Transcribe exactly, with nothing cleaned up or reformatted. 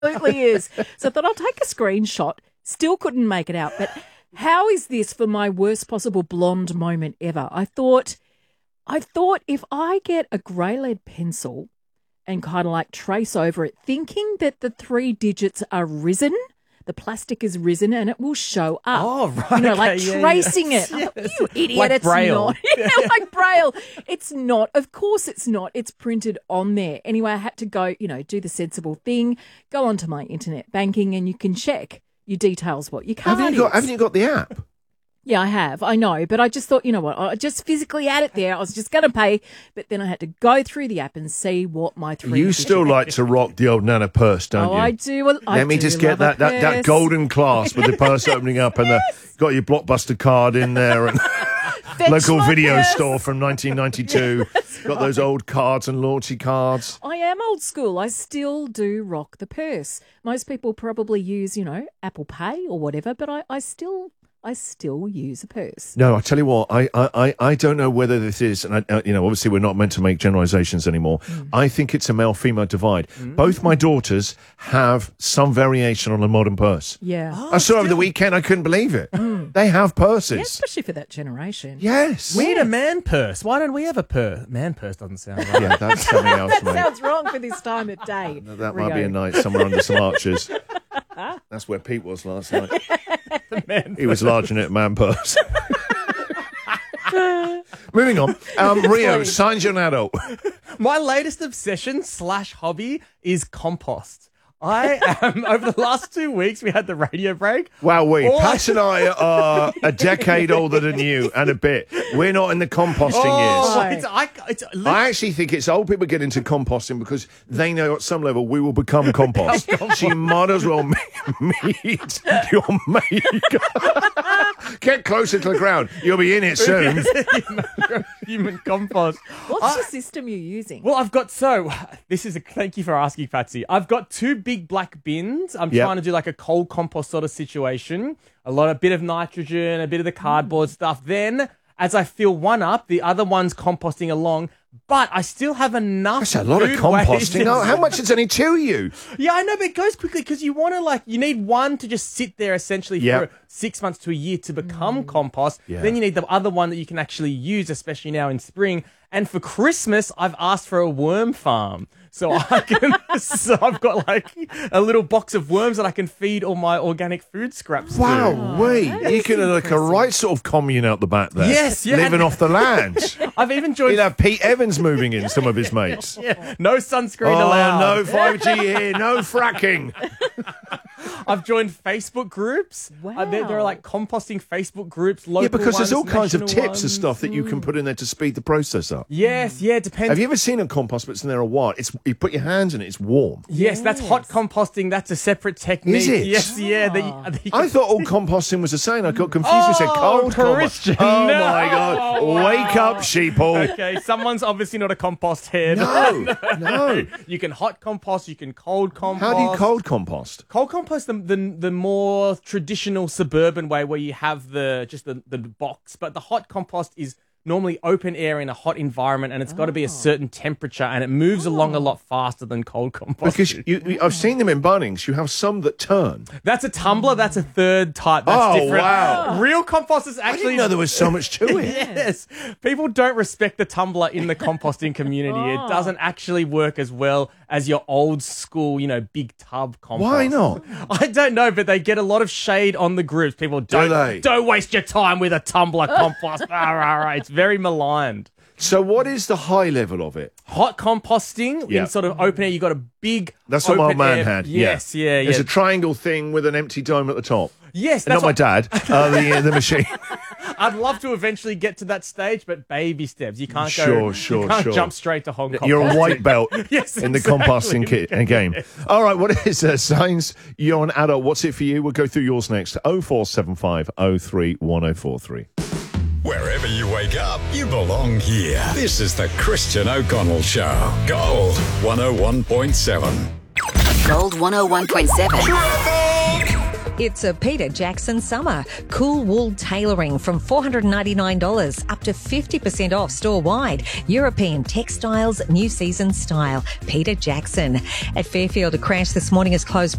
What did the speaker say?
absolutely is. So I thought I'll take a screenshot. Still couldn't make it out. But how is this for my worst possible blonde moment ever? I thought, I thought if I get a grey lead pencil and kind of like trace over it, thinking that the three digits are risen, the plastic is risen and it will show up. Oh, right. You know, like okay, yeah, tracing yes, it. yes. I thought, you idiot, Like it's Braille. not. Yeah, like Braille. It's not. Of course it's not. It's printed on there. Anyway, I had to go, you know, do the sensible thing, go onto my internet banking and you can check your details, what your card Haven't you got, is. haven't you got the app? Yeah, I have. I know. But I just thought, you know what, I just physically had it there. I was just going to pay, but then I had to go through the app and see what my three You digit- still like to rock the old Nana purse, don't Oh, you? I do. Well, I Let me do just get love that, a that, that purse. golden clasp with the purse opening up and the, got your Blockbuster card in there and Fetch local my video purse. store from nineteen ninety-two. Got those old cards and loyalty cards. I am old school. I still do rock the purse. Most people probably use, you know, Apple Pay or whatever, but I, I still I still use a purse. No, I tell you what, I, I, I- I don't know whether this is, and I, uh, you know, obviously we're not meant to make generalizations anymore. Mm. I think it's a male-female divide. Both my daughters have some variation on a modern purse. Yeah. I saw over the weekend, I couldn't believe it. They have Yeah, purses. especially for that generation. Yes. We need a man purse. Why don't we have a purse? Man purse doesn't sound right. Yeah, that's something else, That mate. sounds wrong for this time of day. That might be a Rio. night somewhere under some arches. That's where Pete was last night. He was large in it, man purse. Moving on. Um, Rio, signs you're an adult. My latest obsession slash hobby is compost. I am, over the last two weeks, we had the radio break. Wow, we. All I- Pat and I are a decade older than you and a bit. We're not in the composting Oh, years. it's, I, it's, I actually think it's old people get into composting because they know at some level we will become compost. So you might as well me- meet your maker. Get closer to the ground. You'll be in it soon. human compost. What's I- the system you're using? Well, I've got, so, this is a, thank you for asking, Patsy. I've got two big black bins. I'm Yep. trying to do like a cold compost sort of situation. A lot, a bit of nitrogen, a bit of the cardboard stuff. Then, as I fill one up, the other one's composting along. But I still have enough. That's a lot of food composting. waste. Oh, how much is only to you? Yeah, I know, but it goes quickly because you want to, like, you need one to just sit there essentially Yep. for six months to a year to become compost. Yeah. Then you need the other one that you can actually use, especially now in spring. And for Christmas, I've asked for a worm farm. So I can, so I've got like a little box of worms that I can feed all my organic food scraps to. Wow, we. that You is can have like a impressive. right sort of commune out the back there. Yes, yeah. Living off the land. I've even joined. You'll have Pete Evans moving in, some of his mates. Yeah, no sunscreen Oh, allowed. no five G here, no fracking. I've joined Facebook groups. Uh, there, there are Wow. like composting Facebook groups. Local Yeah, because there's all ones, kinds of national tips and ones. stuff that you can put in there to speed the process up. Yes, yeah, depends. Have you ever seen a compost that's in there a while? It's you put your hands in it, it's warm. Yes, that's hot composting. That's a separate technique. Is it? Yes, yeah. that you- that you I can- thought all composting was the same. I got confused and said Oh, cold compost. Christian, Oh no. my God. Oh, Wake wow. up, sheeple. Okay, someone's obviously not a compost head. No, no. You can hot compost. You can cold compost. How do you cold compost? Cold compost the, the the more traditional suburban way where you have the just the, the box, but the hot compost is normally open air in a hot environment, and it's got to be a certain temperature, and it moves along a lot faster than cold compost. Because you, you, I've seen them in Bunnings. You have some that turn. That's a tumbler. That's a third type. That's Oh, different. wow. Real compost is I actually. didn't know there was so much to it. Yes. People don't respect the tumbler in the composting community. It doesn't actually work as well as your old school, you know, big tub compost. Why not? I don't know, but they get a lot of shade on the groups. People don't they? don't waste your time with a tumbler compost. Rah, rah, rah. It's very maligned. So what is the high level of it? Hot composting Yeah. in sort of open air, you got a big That's what my open man air- had. Yes, yeah, yeah. There's a triangle thing with an empty dome at the top. yes, Not that's my what, dad, uh, the, uh, the machine. I'd love to eventually get to that stage, but baby steps. You can't go. Sure, sure, you can't sure. jump straight to Hong Kong. You're a white belt Yes, in the exactly. composting kit and game. All right, what is uh, signs you're an adult? What's it for you? We'll go through yours next. oh four seven five oh three one oh four three. Wherever you wake up, you belong here. This is the Christian O'Connell Show. Gold one oh one point seven. Gold one oh one point seven. It's a Peter Jackson summer. Cool wool tailoring from four hundred ninety-nine dollars up to fifty percent off store-wide. European textiles, new season style. Peter Jackson. At Fairfield, a crash this morning has closed